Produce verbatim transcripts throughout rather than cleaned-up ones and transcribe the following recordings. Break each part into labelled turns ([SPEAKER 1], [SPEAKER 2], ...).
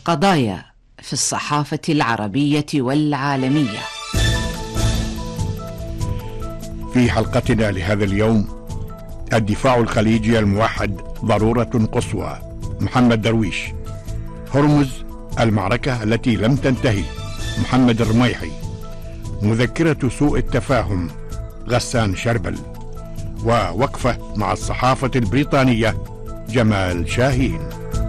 [SPEAKER 1] قضايا في الصحافة العربية والعالمية.
[SPEAKER 2] في حلقتنا لهذا اليوم: الدفاع الخليجي الموحد ضرورة قصوى، محمد درويش. هرمز، المعركة التي لم تنتهي، محمد الرميحي. مذكرة سوء التفاهم، غسان شربل. ووقفة مع الصحافة البريطانية، جمال شاهين.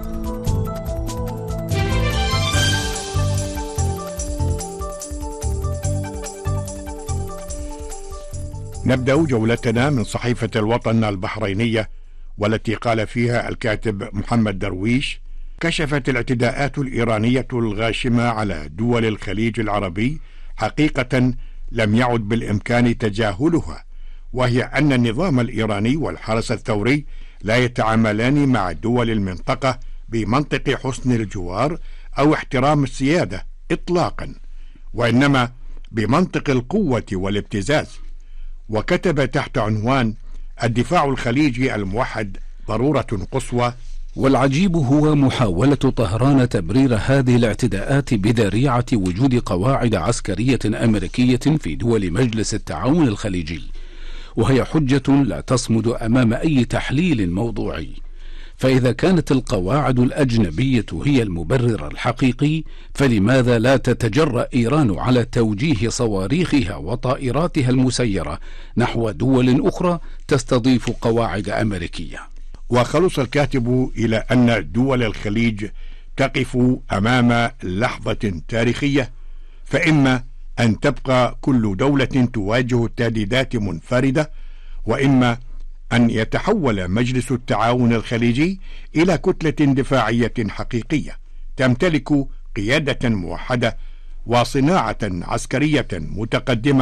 [SPEAKER 2] نبدأ جولتنا من صحيفة الوطن البحرينية، والتي قال فيها الكاتب محمد درويش: كشفت الاعتداءات الإيرانية الغاشمة على دول الخليج العربي حقيقة لم يعد بالإمكان تجاهلها، وهي أن النظام الإيراني والحرس الثوري لا يتعاملان مع دول المنطقة بمنطق حسن الجوار أو احترام السيادة إطلاقا، وإنما بمنطق القوة والابتزاز. وكتب تحت عنوان: الدفاع الخليجي الموحد ضرورة قصوى.
[SPEAKER 3] والعجيب هو محاولة طهران تبرير هذه الاعتداءات بذريعة وجود قواعد عسكرية أمريكية في دول مجلس التعاون الخليجي، وهي حجة لا تصمد أمام أي تحليل موضوعي. فإذا كانت القواعد الأجنبية هي المبرر الحقيقي، فلماذا لا تتجرأ إيران على توجيه صواريخها وطائراتها المسيرة نحو دول أخرى تستضيف قواعد أمريكية؟
[SPEAKER 2] وخلص الكاتب إلى أن دول الخليج تقف أمام لحظة تاريخية، فإما أن تبقى كل دولة تواجه التهديدات منفردة، وإما أن يتحول مجلس التعاون الخليجي إلى كتلة دفاعية حقيقية تمتلك قيادة موحدة وصناعة عسكرية متقدمة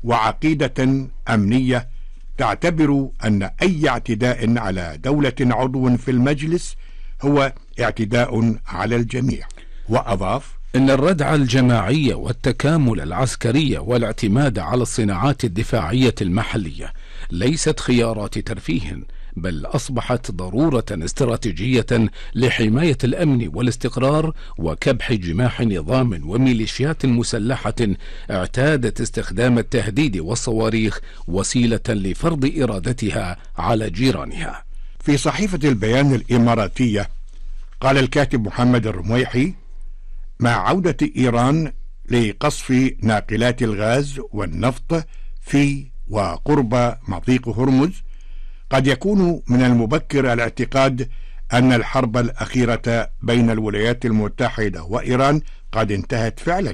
[SPEAKER 2] وعقيدة أمنية تعتبر أن أي اعتداء على دولة عضو في المجلس هو اعتداء على الجميع. وأضاف:
[SPEAKER 3] إن الردع الجماعي والتكامل العسكري والاعتماد على الصناعات الدفاعية المحلية ليست خيارات ترفيه، بل أصبحت ضرورة استراتيجية لحماية الأمن والاستقرار وكبح جماح نظام وميليشيات مسلحة اعتادت استخدام التهديد والصواريخ وسيلة لفرض إرادتها على جيرانها.
[SPEAKER 2] في صحيفة البيان الإماراتية قال الكاتب محمد الرميحي: مع عودة إيران لقصف ناقلات الغاز والنفط في وقرب مضيق هرمز، قد يكون من المبكر الاعتقاد أن الحرب الأخيرة بين الولايات المتحدة وإيران قد انتهت فعلا.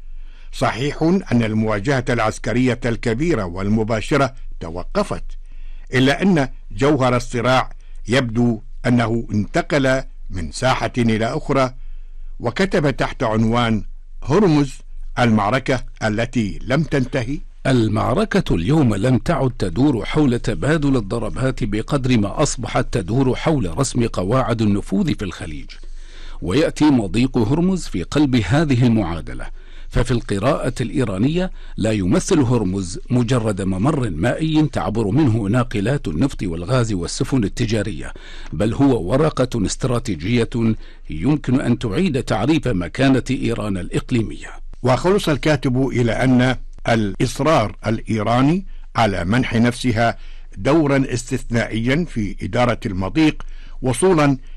[SPEAKER 2] صحيح أن المواجهة العسكرية الكبيرة والمباشرة توقفت، إلا أن جوهر الصراع يبدو أنه انتقل من ساحة إلى أخرى. وكتب تحت عنوان: هرمز، المعركة التي لم تنتهي.
[SPEAKER 3] المعركة اليوم لم تعد تدور حول تبادل الضربات بقدر ما أصبحت تدور حول رسم قواعد النفوذ في الخليج، ويأتي مضيق هرمز في قلب هذه المعادلة. ففي القراءة الإيرانية لا يمثل هرمز مجرد ممر مائي تعبر منه ناقلات النفط والغاز والسفن التجارية، بل هو ورقة استراتيجية يمكن أن تعيد تعريف مكانة إيران الإقليمية.
[SPEAKER 2] وخلص الكاتب إلى أن الإصرار الإيراني على منح نفسها دورا استثنائيا في إدارة المضيق وصولا